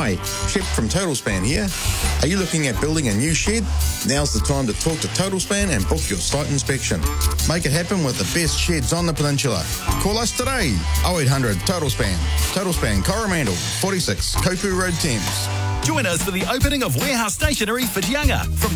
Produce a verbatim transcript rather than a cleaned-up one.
Hi, Chip from TotalSpan here. Are you looking at building a new shed? Now's the time to talk to TotalSpan and book your site inspection. Make it happen with the best sheds on the peninsula. Call us today, oh eight hundred TotalSpan. TotalSpan Coromandel, forty-six Kopu Road, Thames. Join us for the opening of Warehouse Stationery Whitianga from